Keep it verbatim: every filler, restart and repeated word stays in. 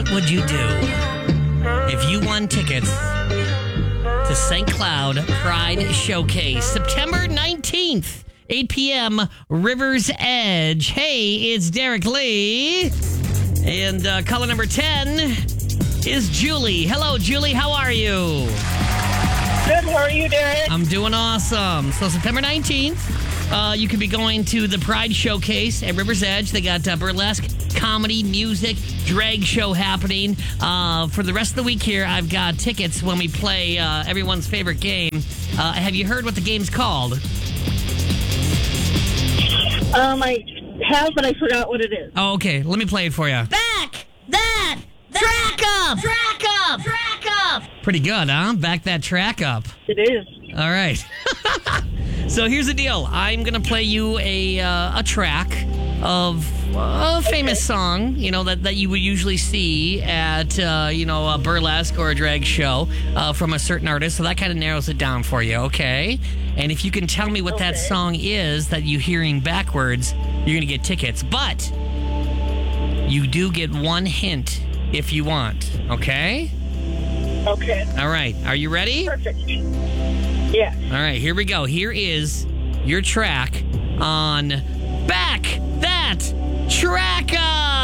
What would you do if you won tickets to Saint Cloud Pride Showcase, September nineteenth, eight p.m., River's Edge? Hey, it's Derek Lee. And uh, caller number ten is Julie. Hello, Julie. How are you? Good. How are you, Derek? I'm doing awesome. So September nineteenth, uh, you could be going to the Pride Showcase at River's Edge. They got uh, burlesque, comedy, music, drag show happening. Uh, for the rest of the week here, I've got tickets when we play uh, everyone's favorite game. Uh, have you heard what the game's called? Um, I have, but I forgot what it is. Oh, okay. Let me play it for you. Back that, track up, track up, track up. Pretty good, huh? Back that track up. It is. All right. So here's the deal. I'm going to play you a uh, a track of a famous song, you know, that, that you would usually see at, uh, you know, a burlesque or a drag show uh, from a certain artist. So that kind of narrows it down for you, okay? And if you can tell me what Okay. that song is that you're hearing backwards, you're going to get tickets. But you do get one hint if you want, okay? Okay. All right. Are you ready? Perfect. Yeah. All right, here we go. Here is your track on Back That Track Up.